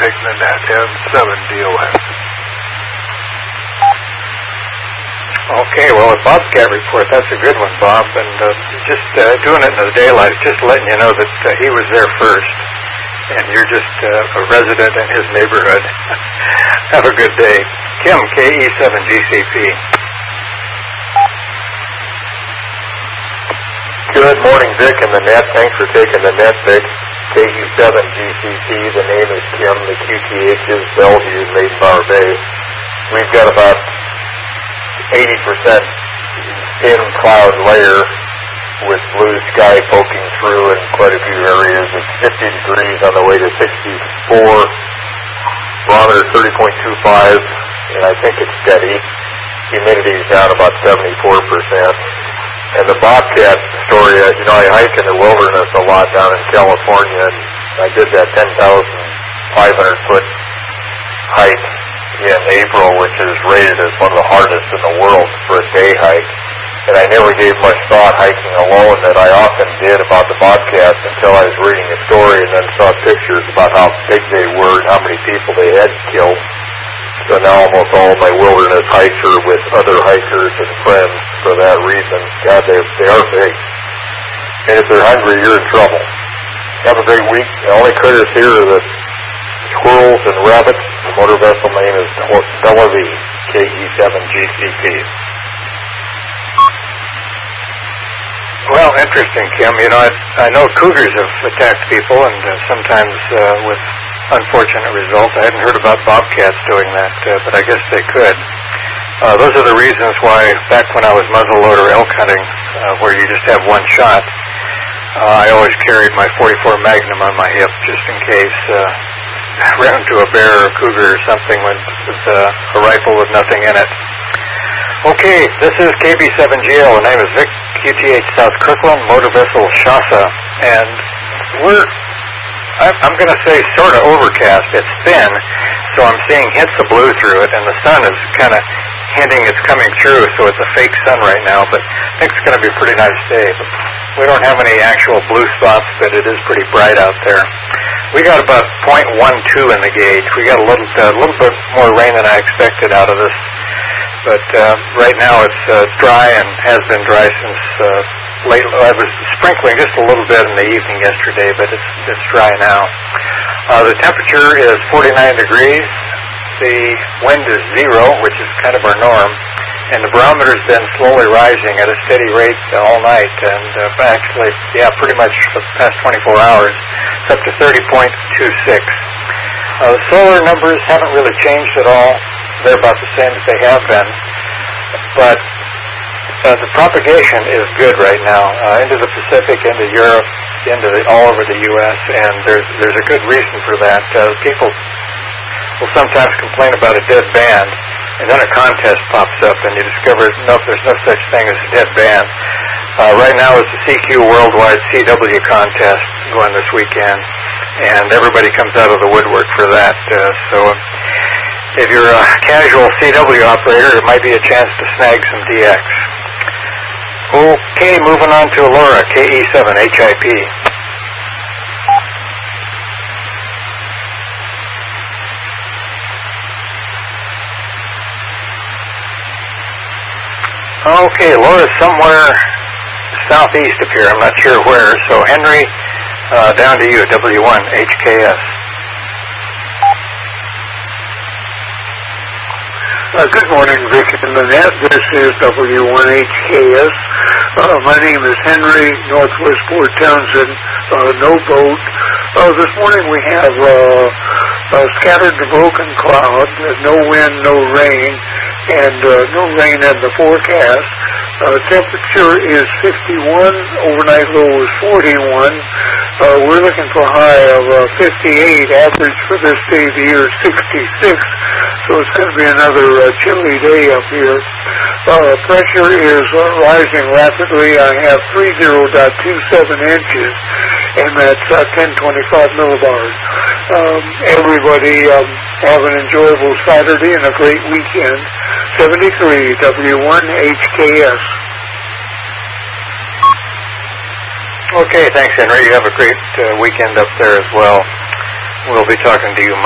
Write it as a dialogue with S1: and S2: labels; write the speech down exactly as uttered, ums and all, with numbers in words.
S1: taking the net, M seven D O S.
S2: Okay, well, a Bobcat report, that's a good one, Bob, and uh, just uh, doing it in the daylight, just letting you know that uh, he was there first, and you're just uh, a resident in his neighborhood. Have a good day. Kim, K E seven G C P.
S3: Good morning, Vic and the net. Thanks for taking the net, Vic. K E seven G C P, the name is Kim, the Q T H is Bellevue, Maiden Bower Bay. We've got about eighty percent thin cloud layer with blue sky poking through in quite a few areas. It's fifty degrees on the way to sixty-four. Barometer thirty point two five, and I think it's steady. Humidity is down about seventy-four percent. And the Bobcat story, uh, you know, I hike in the wilderness a lot down in California, and I did that ten thousand five hundred foot hike in April, which is rated as one of the hardest in the world for a day hike. And I never gave much thought hiking alone that I often did about the Bobcats until I was reading a story and then saw pictures about how big they were and how many people they had killed. So now almost all my wilderness hikes are with other hikers and friends for that reason. God, they, they are big. And if they're hungry, you're in trouble. Have a great week. The only critters here are the squirrels and rabbits. The motor vessel name is Bellevue, K E seven G C P.
S2: Well, interesting, Kim. You know, I, I know cougars have attacked people, and uh, sometimes uh, with unfortunate results. I hadn't heard about bobcats doing that, uh, but I guess they could. Uh, those are the reasons why back when I was muzzleloader elk hunting, uh, where you just have one shot, uh, I always carried my forty-four Magnum on my hip just in case uh, I ran into a bear or a cougar or something with, with uh, a rifle with nothing in it. Okay, this is K B seven G L. The name is Vic, Q T H South Kirkland, motor vessel Shasta, and we're I'm going to say sort of overcast. It's thin, so I'm seeing hints of blue through it, and the sun is kind of hinting it's coming through, so it's a fake sun right now, but I think it's going to be a pretty nice day. But we don't have any actual blue spots, but it is pretty bright out there. We got about point one two in the gauge. We got a little, uh, little bit more rain than I expected out of this, but uh, right now it's uh, dry and has been dry since uh, late. I was sprinkling just a little bit in the evening yesterday, but it's it's dry now. Uh, the temperature is forty-nine degrees. The wind is zero, which is kind of our norm, and the barometer's been slowly rising at a steady rate all night, and uh, actually, yeah, pretty much for the past twenty-four hours, it's up to thirty point two six. Uh, the solar numbers haven't really changed at all. They're about the same as they have been, but uh, the propagation is good right now, uh, into the Pacific, into Europe, into the, all over the U S, and there's there's a good reason for that. Uh, people will sometimes complain about a dead band, and then a contest pops up, and you discover no, there's no such thing as a dead band. Uh, right now it's the C Q Worldwide C W contest going this weekend, and everybody comes out of the woodwork for that. Uh, so if you're a casual C W operator, it might be a chance to snag some D X. Okay, moving on to Laura, K E seven H I P. Okay, Laura's somewhere southeast of here. I'm not sure where. So, Henry, uh, down to you, W one H K S.
S4: Uh, good morning, Vic and Lynette. This is W one H K S. Uh, my name is Henry, Northwest Port Townsend, uh, no boat. Uh, this morning we have uh, uh, scattered to broken cloud, no wind, no rain, and uh, no rain in the forecast. Uh, temperature is fifty-one, overnight low is forty-one. Uh, we're looking for a high of uh, fifty-eight, average for this day of the year sixty-six. So it's going to be another uh, chilly day up here. Uh, pressure is uh, rising rapidly. I have thirty point two seven inches, and that's uh, ten twenty-five millibars. Um, everybody um, have an enjoyable Saturday and a great weekend. seventy-three W one H K S.
S2: Okay, thanks, Henry. You have a great uh, weekend up there as well. We'll be talking to you